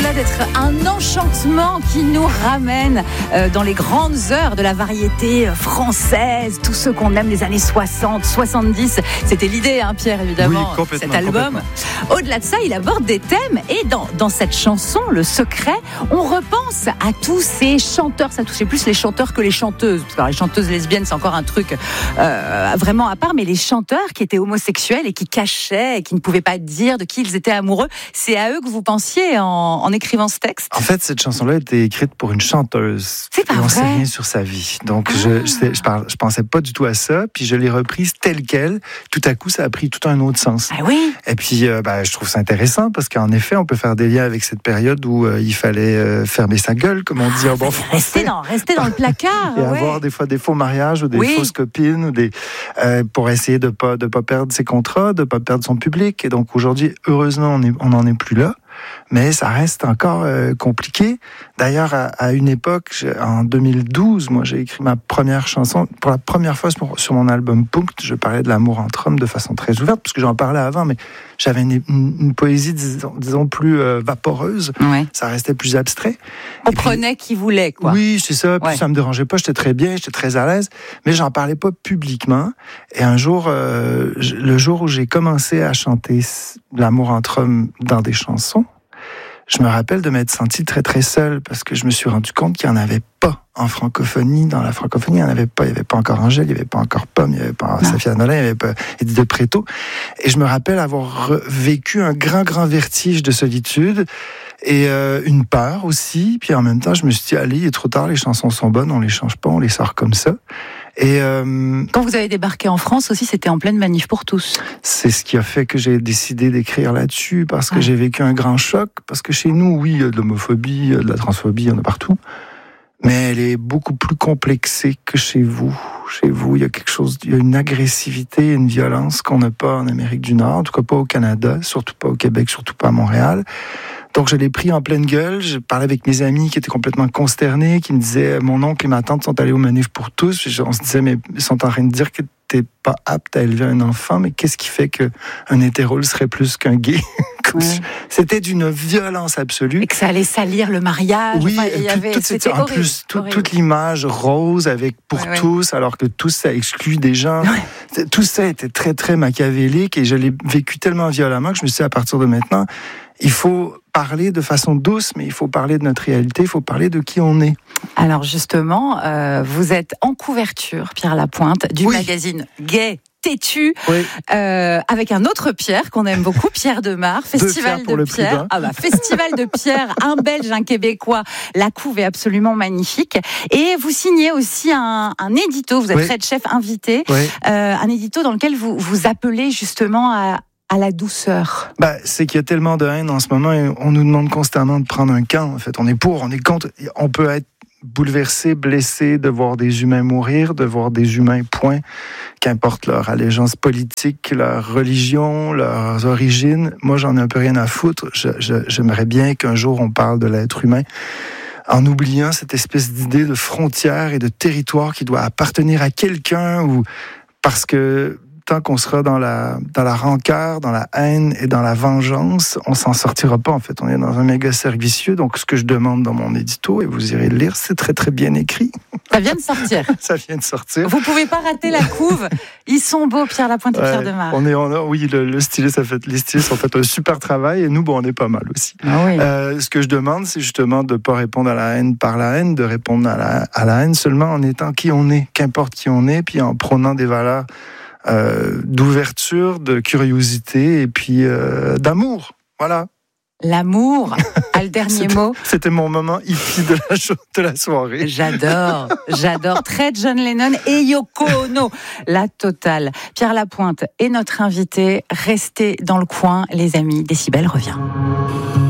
au-delà d'être un enchantement qui nous ramène dans les grandes heures de la variété française, tous ceux qu'on aime des années 60, 70, c'était l'idée, hein, Pierre, évidemment, oui, cet album. Au-delà de ça, il aborde des thèmes et dans cette chanson, Le Secret, on repense à tous ces chanteurs, ça touchait plus les chanteurs que les chanteuses, parce que les chanteuses lesbiennes, c'est encore un truc vraiment à part, mais les chanteurs qui étaient homosexuels et qui cachaient et qui ne pouvaient pas dire de qui ils étaient amoureux, c'est à eux que vous pensiez en écrivant ce texte? En fait, cette chanson-là a été écrite pour une chanteuse. C'est pas et on vrai. sait rien sur sa vie. Donc, je pensais pas du tout à ça. Puis, je l'ai reprise telle quelle. Tout à coup, ça a pris tout un autre sens. Ah oui. Et puis, je trouve ça intéressant parce qu'en effet, on peut faire des liens avec cette période où il fallait fermer sa gueule, comme on dit en bon français. Rester dans le placard. Et avoir des fois des faux mariages ou des fausses copines ou pour essayer de pas perdre ses contrats, de pas perdre son public. Et donc, aujourd'hui, heureusement, on n'en est plus là. Mais ça reste encore compliqué. D'ailleurs, à une époque, en 2012, moi, j'ai écrit ma première chanson. Pour la première fois sur mon album Punkt, je parlais de l'amour entre hommes de façon très ouverte, parce que j'en parlais avant, mais j'avais une poésie, disons plus vaporeuse. Ouais. Ça restait plus abstrait. On prenait qui voulait, quoi. Oui, c'est ça. Puis ça me dérangeait pas. J'étais très bien, j'étais très à l'aise. Mais j'en parlais pas publiquement. Et un jour, le jour où j'ai commencé à chanter l'amour entre hommes dans des chansons, je me rappelle de m'être senti très très seul parce que je me suis rendu compte qu'il n'y en avait pas en francophonie. Dans la francophonie, il n'y en avait pas. Il n'y avait pas encore Angèle, il n'y avait pas encore Pomme, il n'y avait pas Safia Nolin, il n'y avait pas Edith de Préto. Et je me rappelle avoir vécu un grand vertige de solitude et une peur aussi. Puis en même temps, je me suis dit, allez, il est trop tard, les chansons sont bonnes, on les change pas, on les sort comme ça. Et quand vous avez débarqué en France aussi, c'était en pleine manif pour tous. C'est ce qui a fait que j'ai décidé d'écrire là-dessus, parce que j'ai vécu un grand choc, parce que chez nous, oui, il y a de l'homophobie, il y a de la transphobie, il y en a partout, mais elle est beaucoup plus complexée que chez vous. Chez vous, il y a quelque chose, il y a une agressivité, une violence qu'on n'a pas en Amérique du Nord, en tout cas pas au Canada, surtout pas au Québec, surtout pas à Montréal. Donc, je l'ai pris en pleine gueule. Je parlais avec mes amis qui étaient complètement consternés, qui me disaient « Mon oncle et ma tante sont allés aux manifs pour tous. » On se disait « Mais ils sont en train de dire que t'es pas apte à élever un enfant, mais qu'est-ce qui fait qu'un hétéro le serait plus qu'un gay? » C'était d'une violence absolue. Et que ça allait salir le mariage. Oui, c'était en plus, toute l'image rose avec pour tous, alors que tous, ça exclut des gens. Ouais. Tout ça était très, très machiavélique et je l'ai vécu tellement violemment que je me suis dit, à partir de maintenant, il faut parler de façon douce, mais il faut parler de notre réalité, il faut parler de qui on est. Alors justement, vous êtes en couverture, Pierre Lapointe, du magazine Gay Têtu, avec un autre Pierre qu'on aime beaucoup, Pierre Demar, Festival de Pierre. Festival de Pierre, un Belge, un Québécois. La couve est absolument magnifique. Et vous signez aussi un édito, vous êtes Red Chef invité, un édito dans lequel vous appelez justement à la douceur. C'est qu'il y a tellement de haine en ce moment et on nous demande constamment de prendre un camp. En fait, on est pour, on est contre. On peut être bouleversé, blessé de voir des humains mourir, de voir des humains, point. Qu'importe leur allégeance politique, leur religion, leurs origines. Moi, j'en ai un peu rien à foutre. J'aimerais bien qu'un jour on parle de l'être humain en oubliant cette espèce d'idée de frontière et de territoire qui doit appartenir à quelqu'un ou parce que tant qu'on sera dans la rancœur, dans la haine et dans la vengeance, on s'en sortira pas, en fait. On est dans un méga cercle vicieux. Donc, ce que je demande dans mon édito, et vous irez le lire, c'est très, très bien écrit. Ça vient de sortir. Ça vient de sortir. Vous pouvez pas rater la couve. Ils sont beaux, Pierre Lapointe et Pierre Demar. Oui, le styliste les stylistes ont fait un super travail et nous, on est pas mal aussi. Ah oui. Ce que je demande, c'est justement de pas répondre à la haine par la haine, de répondre à la haine seulement en étant qui on est, qu'importe qui on est, puis en prônant des valeurs d'ouverture, de curiosité et puis d'amour. Voilà. L'amour a le dernier mot. C'était mon moment hippie de la soirée. J'adore. Très John Lennon et Yoko Ono. La totale. Pierre Lapointe est notre invité. Restez dans le coin, les amis. Décibel revient.